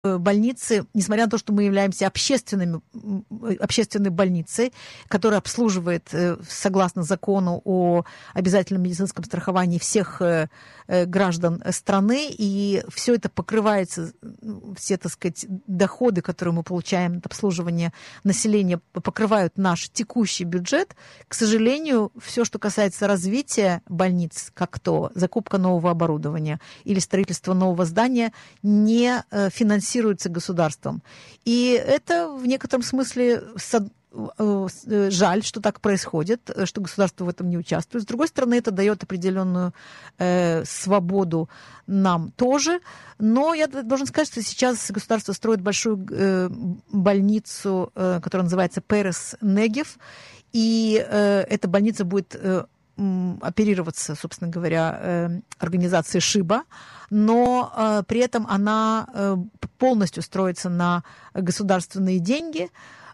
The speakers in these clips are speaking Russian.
больницы, несмотря на то, что мы являемся общественной больницей, которая обслуживает, согласно закону о обязательном медицинском страховании, всех граждан страны, и все это покрывается, все, так сказать, доходы, которые мы получаем от обслуживания населения, покрывают наш текущий бюджет. К сожалению, все, что касается развития больниц, как то закупка нового оборудования или строительство нового здания, не финансируется государством. И это в некотором смысле жаль, что так происходит, что государство в этом не участвует. С другой стороны, это дает определенную свободу нам тоже. Но я должен сказать, что сейчас государство строит большую больницу, которая называется Перес Негев, и эта больница будет оперироваться, собственно говоря, организацией ШИБА, но при этом она полностью строится на государственные деньги.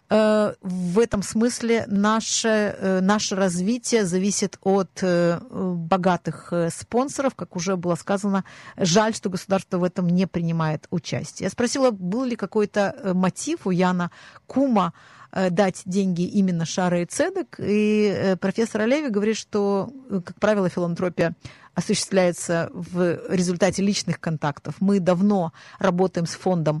В этом смысле наше развитие зависит от богатых спонсоров. Как уже было сказано, жаль, что государство в этом не принимает участие. Я спросила, был ли какой-то мотив у Яна Кума дать деньги именно Шаарей Цедек, и профессор Алеви говорит, что, как правило, филантропия осуществляется в результате личных контактов. Мы давно работаем с фондом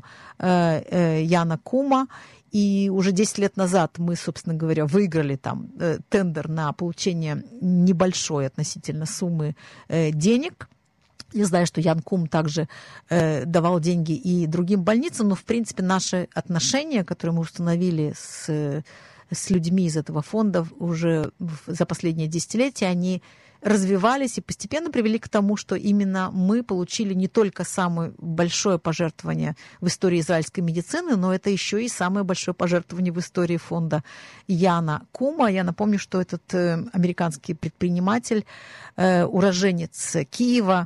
Яна Кума, и уже 10 лет назад мы, собственно говоря, выиграли там тендер на получение небольшой относительно суммы денег. Я знаю, что Ян Кум также давал деньги и другим больницам, но, в принципе, наши отношения, которые мы установили с людьми из этого фонда уже за последние десятилетия, они развивались и постепенно привели к тому, что именно мы получили не только самое большое пожертвование в истории израильской медицины, но это еще и самое большое пожертвование в истории фонда Яна Кума. Я напомню, что этот американский предприниматель, уроженец Киева,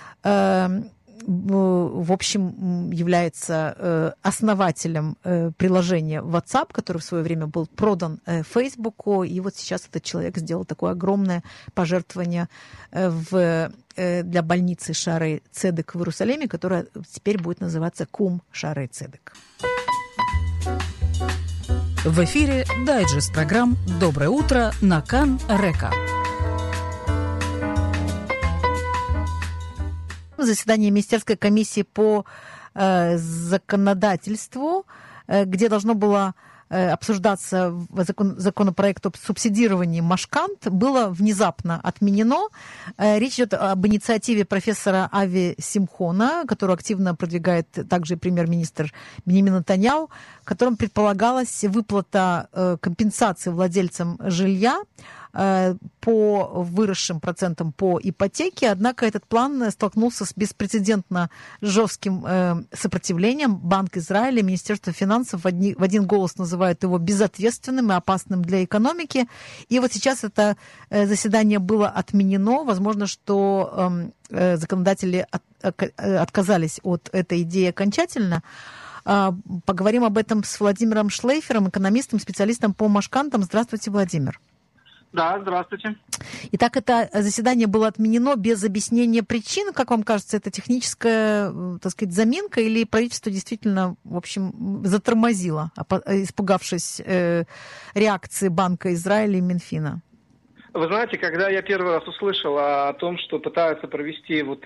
в общем, является основателем приложения WhatsApp, который в свое время был продан Фейсбуку. И вот сейчас этот человек сделал такое огромное пожертвование для больницы Шаарей Цедек в Иерусалиме, которая теперь будет называться Кум Шаарей Цедек. В эфире дайджест программ «Доброе утро» на Кан Река. Заседание Министерской комиссии по законодательству, где должно было обсуждаться законопроект об субсидировании Машкант, было внезапно отменено. Речь идет об инициативе профессора Ави Симхона, которую активно продвигает также премьер-министр Биньямин Нетаньяху, в котором предполагалась выплата компенсации владельцам жилья по выросшим процентам по ипотеке, однако этот план столкнулся с беспрецедентно жестким сопротивлением. Банк Израиля, Министерство финансов в один голос называют его безответственным и опасным для экономики. И вот сейчас это заседание было отменено. Возможно, что законодатели отказались от этой идеи окончательно. Поговорим об этом с Владимиром Шлейфером, экономистом, специалистом по Машкантам. Здравствуйте, Владимир. Да, здравствуйте. Итак, это заседание было отменено без объяснения причин. Как вам кажется, это техническая, так сказать, заминка, или правительство действительно, в общем, затормозило, испугавшись реакции Банка Израиля и Минфина? Вы знаете, когда я первый раз услышал о том, что пытаются провести вот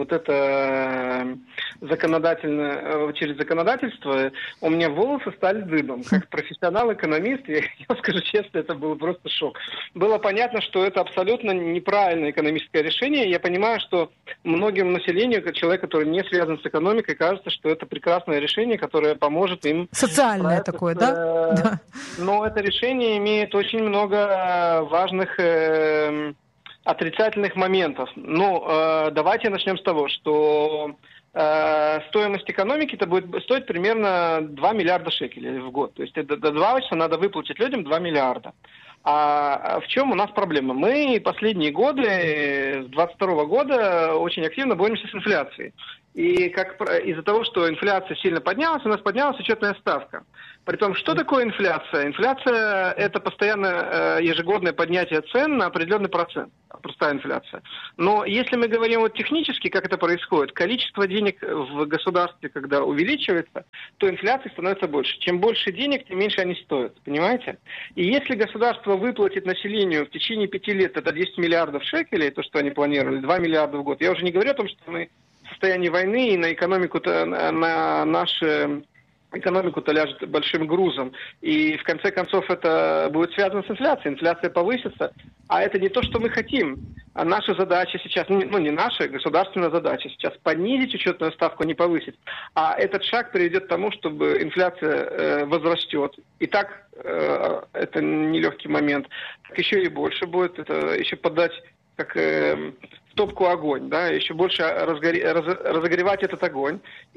это законодательное, через законодательство, у меня волосы стали дыбом. Как профессионал-экономист, я скажу честно, это был просто шок. Было понятно, что это абсолютно неправильное экономическое решение. Я понимаю, что многим населению, человек, который не связан с экономикой, кажется, что это прекрасное решение, которое поможет им... Социальное такое, да? Да. Но это решение имеет очень много важных отрицательных моментов. Давайте начнем с того, что стоимость экономики это будет стоить примерно 2 миллиарда шекелей в год. То есть до 2 часа надо выплатить людям 2 миллиарда. А в чем у нас проблема? Мы последние годы, с 22 года, очень активно боремся с инфляцией. И из-за того, что инфляция сильно поднялась, у нас поднялась учетная ставка. Притом, что такое инфляция? Инфляция – это постоянно ежегодное поднятие цен на определенный процент. Простая инфляция. Но если мы говорим вот технически, как это происходит, количество денег в государстве, когда увеличивается, то инфляция становится больше. Чем больше денег, тем меньше они стоят. Понимаете? И если государство выплатит населению в течение 5 лет это 10 миллиардов шекелей, то, что они планировали, 2 миллиарда в год, я уже не говорю о том, что мы в состоянии войны и на экономику-то, на нашу экономику-то ляжет большим грузом. И в конце концов это будет связано с инфляцией. Инфляция повысится. А это не то, что мы хотим. А наша задача сейчас, не наша, государственная задача сейчас понизить учетную ставку, не повысить. А этот шаг приведет к тому, чтобы инфляция возрастет. И так это нелегкий момент. Так еще и больше будет. Это еще подать как в топку огонь, да, еще больше разогревать этот огонь.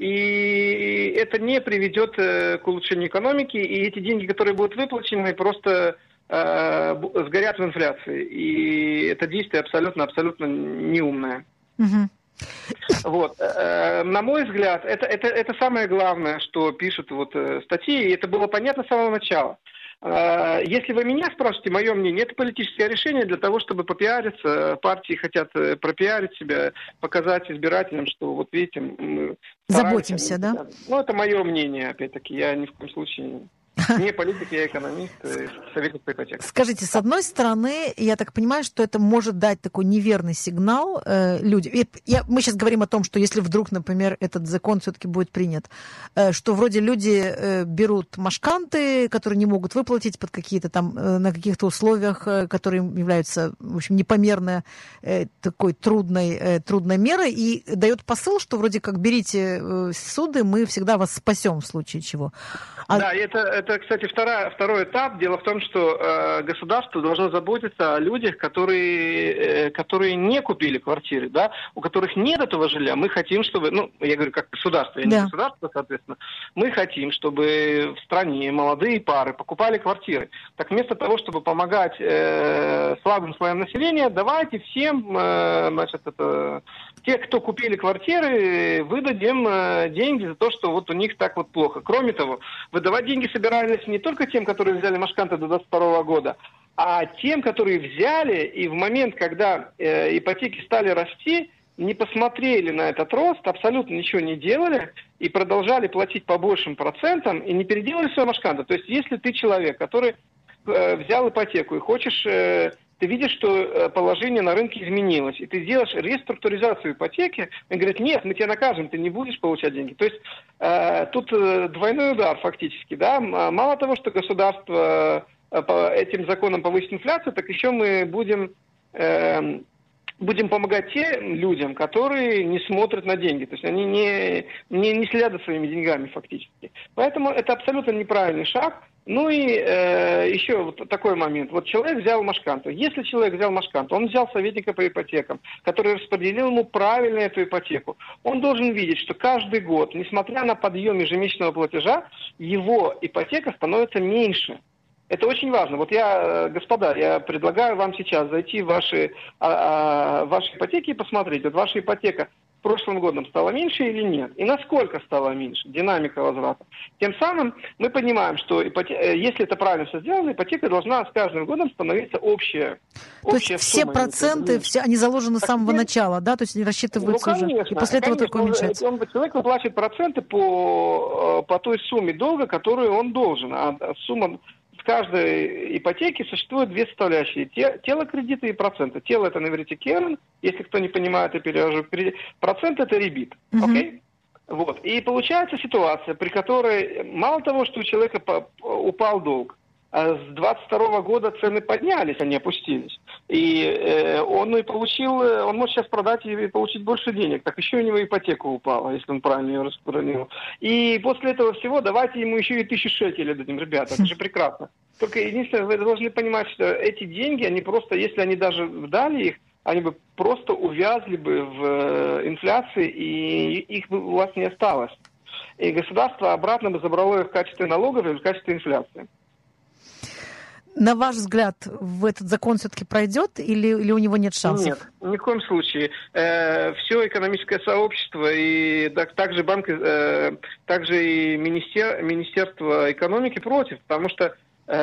И это не приведет к улучшению экономики, и эти деньги, которые будут выплачены, просто сгорят в инфляции. И это действие абсолютно неумное. Угу. Вот. На мой взгляд, это самое главное, что пишут статьи, и это было понятно с самого начала. Если вы меня спрашиваете, мое мнение, это политическое решение для того, чтобы попиариться. Партии хотят пропиарить себя, показать избирателям, что вот видите, мы заботимся, да? Ну, это мое мнение, опять-таки. Я ни в коем случае не политик, я экономист, советник по ипотеке. Скажите, с одной стороны, я так понимаю, что это может дать такой неверный сигнал людям. Мы сейчас говорим о том, что если вдруг, например, этот закон все-таки будет принят, что вроде люди берут машканты, которые не могут выплатить под какие-то там, на каких-то условиях, которые являются, в общем, непомерно такой трудной мерой, и дает посыл, что вроде как берите суды, мы всегда вас спасем в случае чего. Да, это, кстати, второй этап. Дело в том, что государство должно заботиться о людях, которые не купили квартиры, да, у которых нет этого жилья. Мы хотим, чтобы, я говорю, как государство, я не государство, соответственно, мы хотим, чтобы в стране молодые пары покупали квартиры. Так вместо того, чтобы помогать слабым слоям населения, давайте всем, те, кто купили квартиры, выдадим деньги за то, что вот у них так вот плохо. Кроме того, выдавать деньги собирались не только тем, которые взяли машканты до 2022 года, а тем, которые взяли и в момент, когда ипотеки стали расти, не посмотрели на этот рост, абсолютно ничего не делали и продолжали платить по большим процентам и не переделали свою машканту. То есть если ты человек, который взял ипотеку и хочешь... Ты видишь, что положение на рынке изменилось, и ты делаешь реструктуризацию ипотеки, и говорят, нет, мы тебя накажем, ты не будешь получать деньги. То есть тут двойной удар фактически. Да? Мало того, что государство по этим законам повысит инфляцию, так еще мы будем помогать тем людям, которые не смотрят на деньги. То есть они не следят за своими деньгами фактически. Поэтому это абсолютно неправильный шаг. Ну и еще вот такой момент. Вот человек взял машканту. Если человек взял машканту, он взял советника по ипотекам, который распределил ему правильно эту ипотеку. Он должен видеть, что каждый год, несмотря на подъем ежемесячного платежа, его ипотека становится меньше. Это очень важно. Вот господа, я предлагаю вам сейчас зайти в ваши ипотеки и посмотреть. Вот ваша ипотека прошлым годом стало меньше или нет? И насколько стало меньше? Динамика возврата. Тем самым мы понимаем, что если это правильно все сделано, ипотека должна с каждым годом становиться общая. То есть все проценты, они заложены с самого начала, да? То есть они рассчитываются уже. И после этого только уменьшается. Человек выплачивает проценты по той сумме долга, которую он должен. А сумма... В каждой ипотеке существуют две составляющие. Тело кредита и проценты. Тело – это на иврите керен. Если кто не понимает, я перевожу. Процент – это ребит. Okay? Вот. И получается ситуация, при которой мало того, что у человека упал долг, а с 22 года цены поднялись, они опустились. И он может сейчас продать и получить больше денег. Так еще у него ипотека упала, если он правильно ее распространил. И после этого всего давайте ему еще и 1000 шекелей дадим. Ребята, это же прекрасно. Только единственное, вы должны понимать, что эти деньги, они просто, если они даже дали их, они бы просто увязли бы в инфляции, и их бы у вас не осталось. И государство обратно бы забрало их в качестве налогов и в качестве инфляции. На ваш взгляд, в этот закон все-таки пройдет или у него нет шансов? Нет, ни в коем случае. Все экономическое сообщество и также банк, также и Министерство экономики против, потому что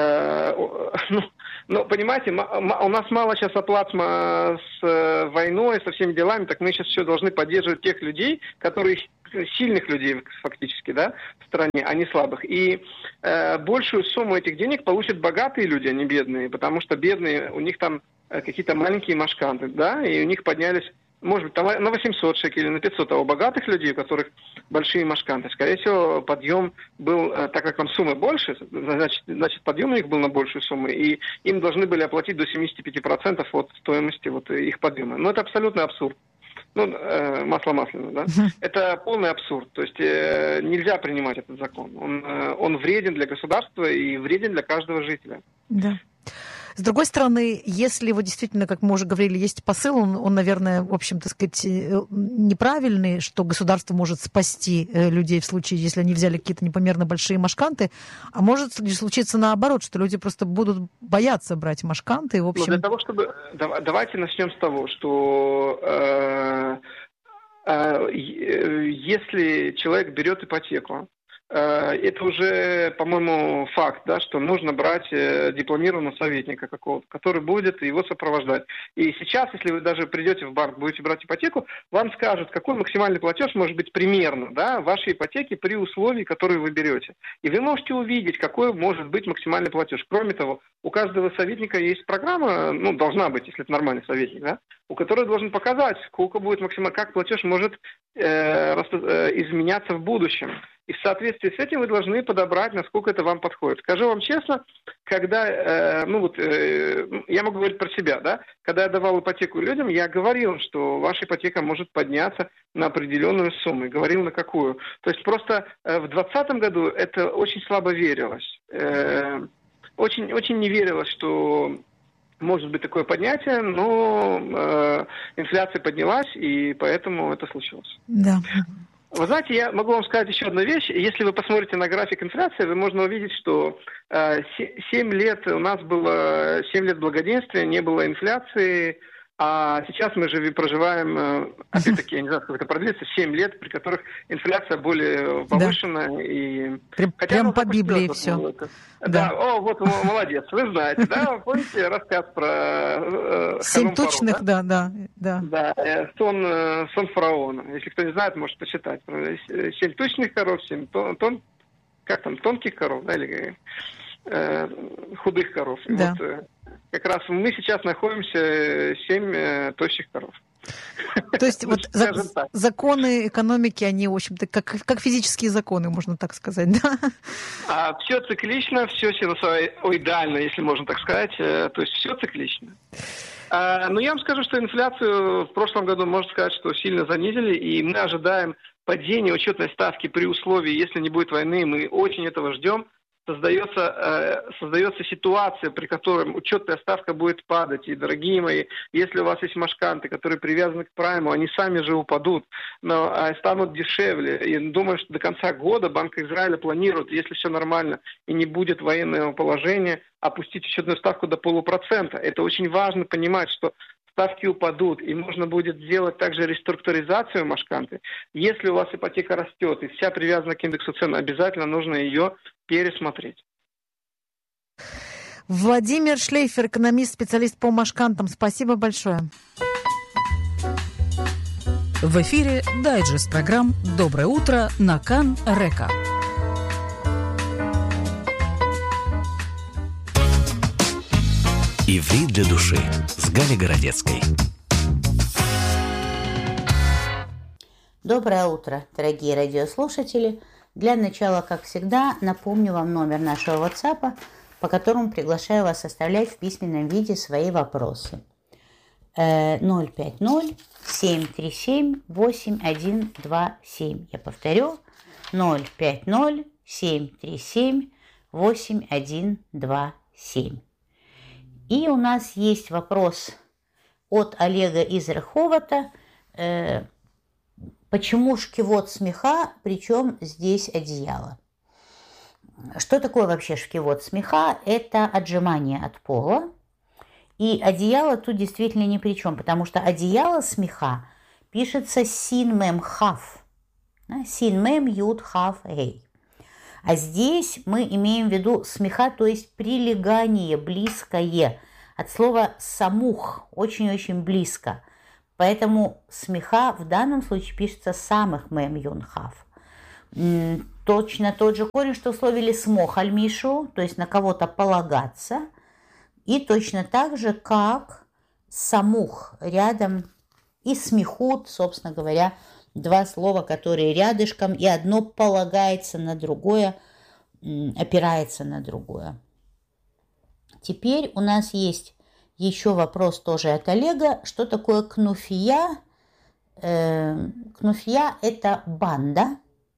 понимаете, у нас мало сейчас оплат с войной, со всеми делами, так мы сейчас еще должны поддерживать тех людей, сильных людей фактически, да, в стране, а не слабых. И большую сумму этих денег получат богатые люди, а не бедные, потому что бедные, у них там какие-то маленькие машканты, да, и у них поднялись, может быть, там на 800 шекелей, на 500, а у богатых людей, у которых большие машканты, скорее всего, подъем был, так как там суммы больше, значит, подъем у них был на большую сумму, и им должны были оплатить до 75% от стоимости вот их подъема. Но это абсолютно абсурд. Масло масляное, да? Это полный абсурд. То есть нельзя принимать этот закон. Он вреден для государства и вреден для каждого жителя. Да. С другой стороны, если вот действительно, как мы уже говорили, есть посыл, он, наверное, в общем, так сказать, неправильный, что государство может спасти людей в случае, если они взяли какие-то непомерно большие машканты, а может случиться наоборот, что люди просто будут бояться брать машканты. И, в общем... Для того, чтобы... Давайте начнем с того, что если человек берет ипотеку, это уже, по-моему, факт, да, что нужно брать дипломированного советника какого-то, который будет его сопровождать. И сейчас, если вы даже придете в банк, будете брать ипотеку, вам скажут, какой максимальный платеж может быть примерно, да, вашей ипотеки при условии, которые вы берете. И вы можете увидеть, какой может быть максимальный платеж. Кроме того, у каждого советника есть программа, должна быть, если это нормальный советник, да, у которой должен показать, сколько будет максимально, как платеж может изменяться в будущем. И в соответствии с этим вы должны подобрать, насколько это вам подходит. Скажу вам честно, когда, я могу говорить про себя, да, когда я давал ипотеку людям, я говорил, что ваша ипотека может подняться на определенную сумму, и говорил на какую. То есть просто в 2020 году это очень слабо верилось. Очень, очень не верилось, что может быть такое поднятие, но инфляция поднялась, и поэтому это случилось. Да. Вы знаете, я могу вам сказать еще одну вещь. Если вы посмотрите на график инфляции, вы можно увидеть, что 7 лет у нас было 7 лет благоденствия, не было инфляции, а сейчас мы же проживаем, опять-таки, я не знаю, сколько это продлится, 7 лет, при которых инфляция более повышена. Да. И... Прям по Библии все. Да, вот молодец, вы знаете, да, помните рассказ про 7 тучных, да. Да, сон фараона. Если кто не знает, может почитать. 7 тучных коров, 7 тонких коров, да, или худых коров. Да. Вот, как раз мы сейчас находимся 7 тощих коров. То есть вот законы экономики, они, в общем-то, как физические законы, можно так сказать, да? Все циклично, все синусоидально, если можно так сказать. То есть все циклично. Но я вам скажу, что инфляцию в прошлом году, можно сказать, что сильно занизили, и мы ожидаем падения учетной ставки при условии, если не будет войны, мы очень этого ждем. Создается ситуация, при которой учетная ставка будет падать. И, дорогие мои, если у вас есть машканты, которые привязаны к прайму, они сами же упадут, но станут дешевле. И думаю, что до конца года Банк Израиля планирует, если все нормально и не будет военного положения, опустить учетную ставку до 0,5%. Это очень важно понимать, что ставки упадут, и можно будет сделать также реструктуризацию машканты. Если у вас ипотека растет и вся привязана к индексу цен, обязательно нужно ее пересмотреть. Владимир Шлейфер, экономист, специалист по машкантам. Спасибо большое. В эфире дайджест программ «Доброе утро» на Кан Река. Иврит для души с Галей Городецкой. Доброе утро, дорогие радиослушатели. Для начала, как всегда, напомню вам номер нашего WhatsApp, по которому приглашаю вас оставлять в письменном виде свои вопросы. 050-737-8127. Я повторю, 050-737-8127. И у нас есть вопрос от Олега из Реховата. Почему шкивот смеха, причем здесь одеяло? Что такое вообще шкивот смеха? Это отжимание от пола. И одеяло тут действительно ни при чем, потому что одеяло смеха пишется син мем хав. Син мем юд хав гей. А здесь мы имеем в виду смеха, то есть прилегание, близкое. От слова самух, очень-очень близко. Поэтому смеха в данном случае пишется самых мем юн хав. Точно тот же корень, что в слове лисмох аль-мишу, то есть на кого-то полагаться. И точно так же, как самух рядом и смехут, собственно говоря, два слова, которые рядышком, и одно полагается на другое, опирается на другое. Теперь у нас есть еще вопрос тоже от Олега. Что такое кнуфия? Кнуфия – это банда.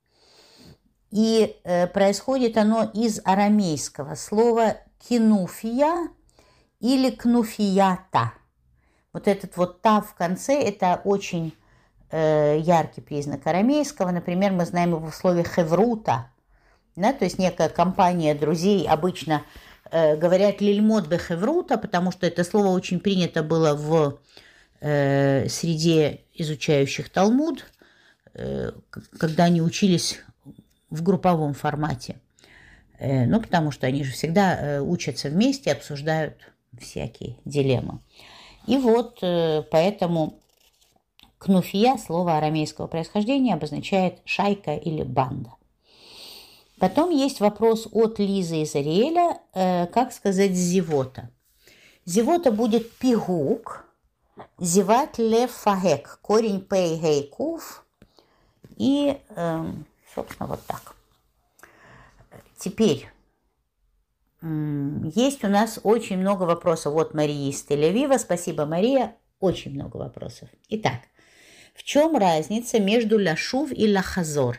И происходит оно из арамейского слова кинуфия или кнуфията. Вот этот вот «та» в конце – это очень яркий признак арамейского. Например, мы знаем его в слове «хеврута». Да, то есть некая компания друзей обычно говорят «лильмот бе хеврута», потому что это слово очень принято было в среде изучающих Талмуд, когда они учились в групповом формате. Ну, потому что они же всегда учатся вместе, обсуждают всякие дилеммы. И вот поэтому кнуфия, слово арамейского происхождения, обозначает шайка или банда. Потом есть вопрос от Лизы из Ариэля, как сказать зевота. Зевота будет пигук, зеват лефагек, корень пей гей кув, и, собственно, вот так. Теперь есть у нас очень много вопросов от Марии из Тель-Авива. Спасибо, Мария, очень много вопросов. Итак, в чем разница между лашув и лахазор?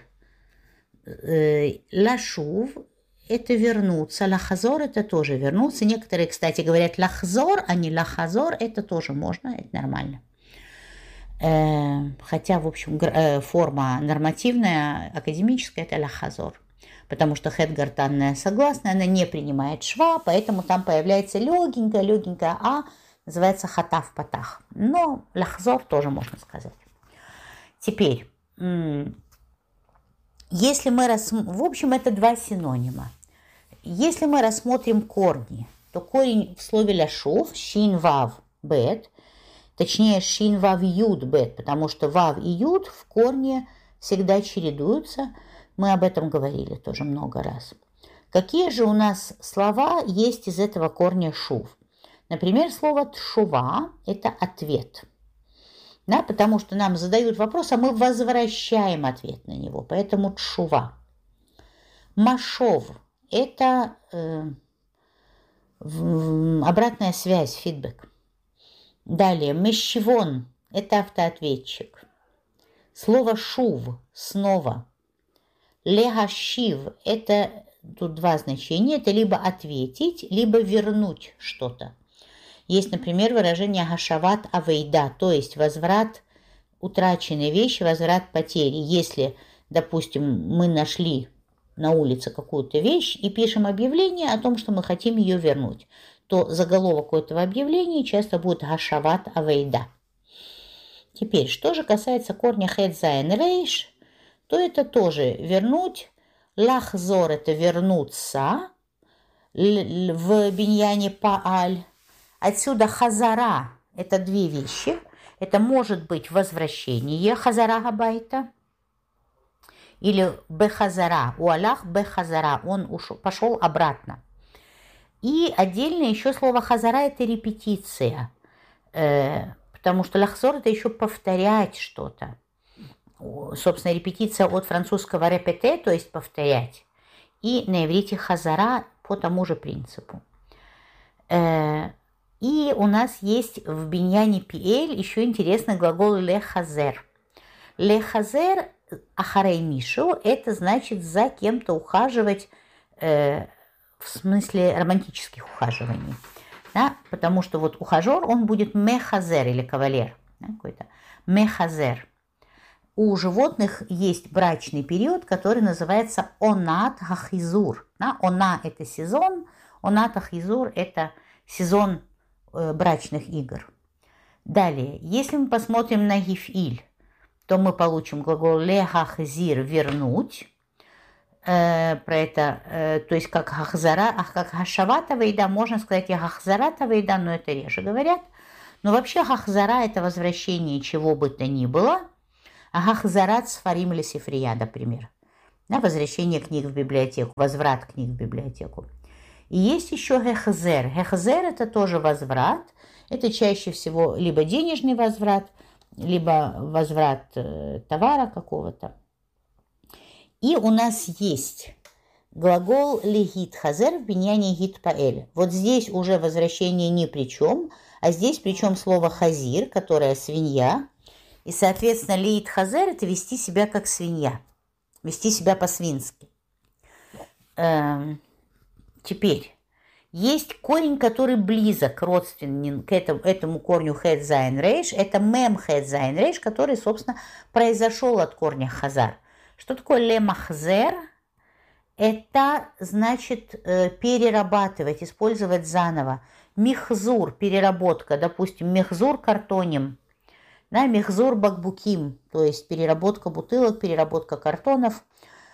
Лашув – это вернуться, лахазор – это тоже вернуться. Некоторые, кстати, говорят лахзор, а не лахазор – это тоже можно, это нормально. Хотя, в общем, форма нормативная, академическая – это лахазор. Потому что хет-гортанная согласная, она не принимает шва, поэтому там появляется легенькая «а», называется хатав-патах. Но лахзор тоже можно сказать. Теперь, если мы в общем, это два синонима. Если мы рассмотрим корни, то корень в слове ляшув, шин вав бет, точнее шин вав юд бет, потому что вав и юд в корне всегда чередуются. Мы об этом говорили тоже много раз. Какие же у нас слова есть из этого корня шув? Например, слово тшува – это ответ. Да, потому что нам задают вопрос, а мы возвращаем ответ на него. Поэтому тшува. Машов – это обратная связь, фидбэк. Далее, мещевон – это автоответчик. Слово шув – снова. Легашив – это тут два значения. Это либо ответить, либо вернуть что-то. Есть, например, выражение гашават авейда, то есть возврат утраченной вещи, возврат потери. Если, допустим, мы нашли на улице какую-то вещь и пишем объявление о том, что мы хотим ее вернуть, то заголовок у этого объявления часто будет гашават авейда. Теперь, что же касается корня хет зайн рейш, то это тоже вернуть. Лахзор – это вернуться в биньяне пааль. Отсюда хазара – это две вещи. Это может быть возвращение хазара габайта или бехазара. У Аллах бехазара, он пошел обратно. И отдельно еще слово хазара – это репетиция, потому что лахзор – это еще повторять что-то. Собственно, репетиция от французского репете, то есть повторять, и на иврите хазара по тому же принципу. И у нас есть в биньяне пиэль еще интересный глагол лехазер. Лехазер ахарей мишу – это значит за кем-то ухаживать, в смысле романтических ухаживаний. Да? Потому что вот ухажер, он будет мехазер или кавалер. Да? Какой-то мехазер. У животных есть брачный период, который называется онат хахизур. Да? Она – это сезон, онат ахизур – это сезон брачных игр. Далее, если мы посмотрим на гифиль, то мы получим глагол лехахзир – вернуть. Про это, то есть как хахзара, как хашавата вейда, можно сказать и хахзарата вейда, но это реже говорят. Но вообще хахзара – это возвращение чего бы то ни было, а хахзарат сфарим или сифрия, например. Да, возвращение книг в библиотеку, возврат книг в библиотеку. И есть еще хехзер. Хехзер – это тоже возврат. Это чаще всего либо денежный возврат, либо возврат товара какого-то. И у нас есть глагол легит хазер в биньяне гит паэль. Вот здесь уже возвращение ни при чем, а здесь причем слово хазир, которое свинья. И, соответственно, легит хазер – это вести себя как свинья, вести себя по-свински. Теперь, есть корень, который близок, родственен к этому корню хет зайн рейш. Это мем хет зайн рейш, который, собственно, произошел от корня хазар. Что такое лемахзер? Это значит перерабатывать, использовать заново. Михзур – переработка, допустим, михзур картоним, да, михзур бакбуким, то есть переработка бутылок, переработка картонов.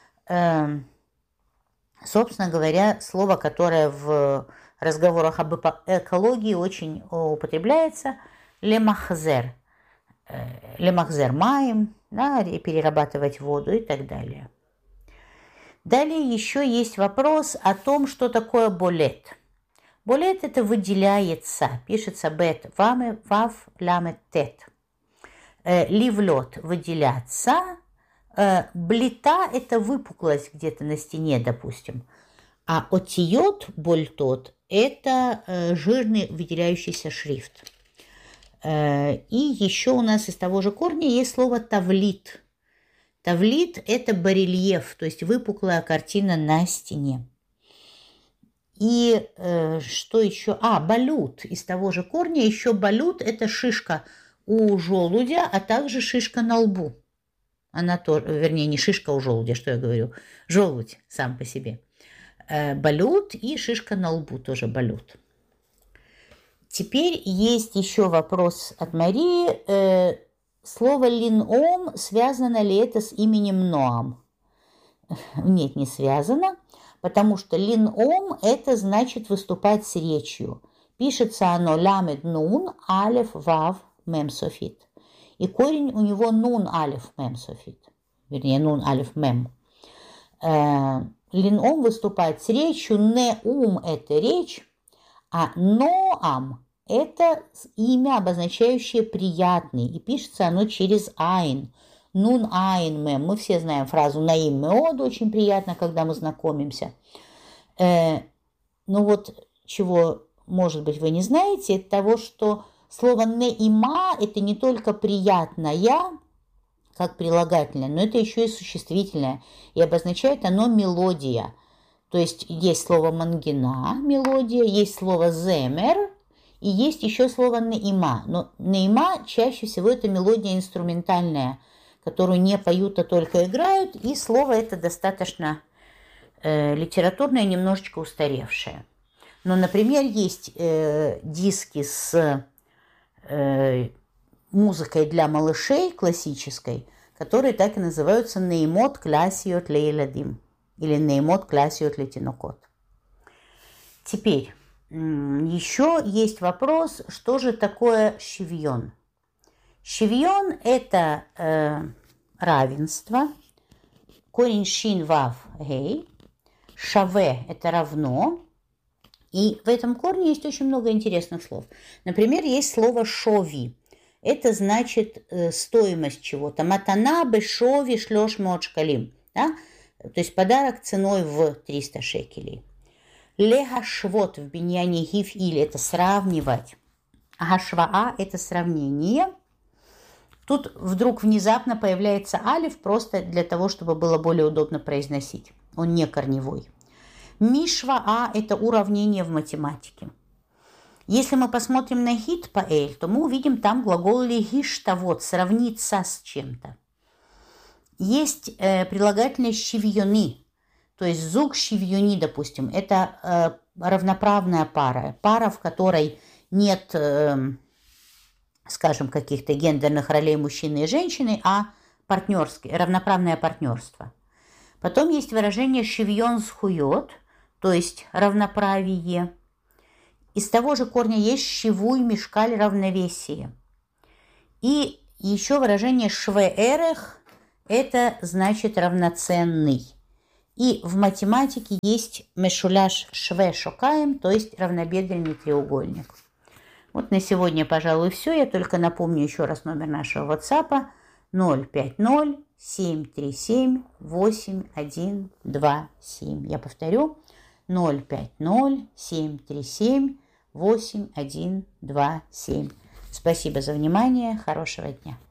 Собственно говоря, слово, которое в разговорах об экологии очень употребляется – лемахзер. Лемахзер маем, да, перерабатывать воду и так далее. Далее еще есть вопрос о том, что такое болет. Болет – это выделяется, пишется бет, вав, ламет, тет. Ливлет – выделяться. Блита – это выпуклость где-то на стене, допустим. А отиот, больтот – это жирный выделяющийся шрифт. И еще у нас из того же корня есть слово тавлит. Тавлит – это барельеф, то есть выпуклая картина на стене. И что еще? Балют. Из того же корня еще балют – это шишка у желудя, а также шишка на лбу. Она тоже, вернее, не шишка у желудя, что я говорю, желудь сам по себе. Балют и шишка на лбу тоже балют. Теперь есть еще вопрос от Марии. Слово лином, связано ли это с именем Ноам? Нет, не связано, потому что лином – это значит выступать с речью. Пишется оно ламед нун, алеф, вав, мем софит. И корень у него нун, алеф, мем софит. Вернее, нун, алеф, мем. Лином выступает с речью, неум – это речь, а Ноам – это имя, обозначающее приятный, и пишется оно через айн. Нун айн мем. Мы все знаем фразу наим меод, очень приятно, когда мы знакомимся. Но вот чего, может быть, вы не знаете, это того, что слово неима – это не только приятная, как прилагательное, но это еще и существительное, и обозначает оно мелодия. То есть есть слово мангина, мелодия, есть слово земер, и есть еще слово неима. Но неима чаще всего это мелодия инструментальная, которую не поют, а только играют, и слово это достаточно литературное, немножечко устаревшее. Но, например, есть диски с музыкой для малышей классической, которые так и называются «Неймот классиот лейладим» или «Неймот классиот летинокот». Теперь, еще есть вопрос, что же такое шивьон. Шивьон – это равенство, корень шин вав гей, шаве – это равно, и в этом корне есть очень много интересных слов. Например, есть слово шови. Это значит стоимость чего-то. Матана бешови шлёш меот шкалим. Да? То есть подарок ценой в 300 шекелей. Лехашвот в биньяне гиф или это сравнивать. Гашваа – это сравнение. Тут вдруг внезапно появляется алиф просто для того, чтобы было более удобно произносить. Он не корневой. Мишваа – это уравнение в математике. Если мы посмотрим на гит паэль, то мы увидим там глагол легиштавот – сравниться с чем-то. Есть прилагательное щивьоны, То есть зуг шивьюни, допустим, это равноправная пара. Пара, в которой нет, скажем, каких-то гендерных ролей мужчины и женщины, а партнерское, равноправное партнерство. Потом есть выражение шивьон схует, то есть равноправие. Из того же корня есть шивуй мишкаль, равновесие. И еще выражение шве-эрех, это значит равноценный. И в математике есть мешуляш шве-шокаем, то есть равнобедренный треугольник. Вот на сегодня, пожалуй, все. Я только напомню еще раз номер нашего WhatsApp 050-737-8127. Я повторю, 050-737-8127. Спасибо за внимание. Хорошего дня.